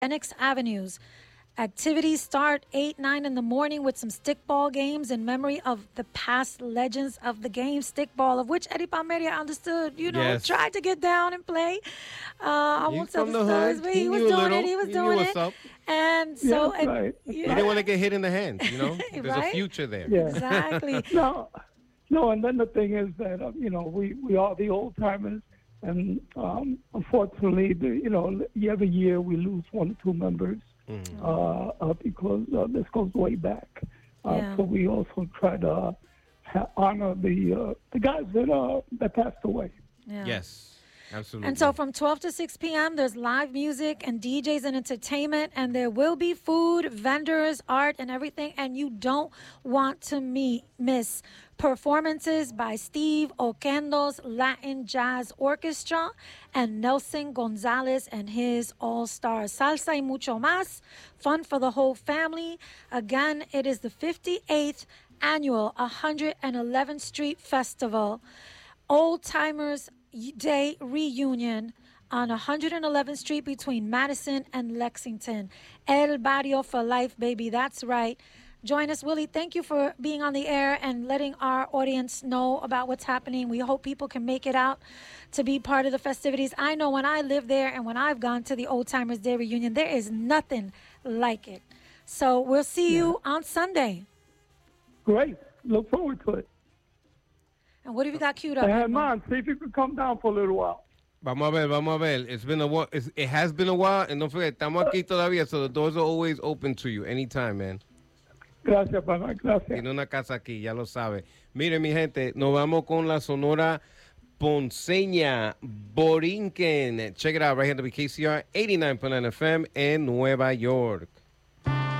Phoenix Avenues. Activities start 8, 9 in the morning with some stickball games in memory of the past legends of the game, stickball, of which Eddie Palmeria understood, Yes. tried to get down and play. I He's won't tell from the the stories, hood. but He he was knew a doing it. little. He was He knew doing what's it. up. And Yeah, so, that's right. That's He yeah, didn't right. want to get hit in the hand, There's a right? future there. Yeah. Exactly. No, no, and then the thing is that we are the old timers, and unfortunately, every year we lose one or two members because this goes way back. Yeah. So we also try to honor the guys that passed away. Yeah. Yes, absolutely. And so from 12 to 6 p.m., there's live music and DJs and entertainment, and there will be food, vendors, art, and everything. And you don't want to miss performances by Steve Oquendo's Latin Jazz Orchestra and Nelson Gonzalez and his All-Stars. Salsa y mucho más. Fun for the whole family. Again, it is the 58th annual 111th Street Festival. Old Timers Day reunion on 111th Street between Madison and Lexington. El Barrio for life, baby. That's right. Join us, Willie. Thank you for being on the air and letting our audience know about what's happening. We hope people can make it out to be part of the festivities. I know when I live there and when I've gone to the Old Timers Day reunion, there is nothing like it. So we'll see you on Sunday. Great. Look forward to it. And what have you got queued up? And man, see if you could come down for a little while. Vamos a ver, vamos a ver. It's been a while. It has been a while, and don't forget, estamos aquí todavía, so the doors are always open to you anytime, man. Gracias, pana. Gracias. Tiene una casa aquí, ya lo sabe. Mire, mi gente, nos vamos con la Sonora Ponceña Borinquen. Check it out right here at WKCR 89.9 FM en Nueva York.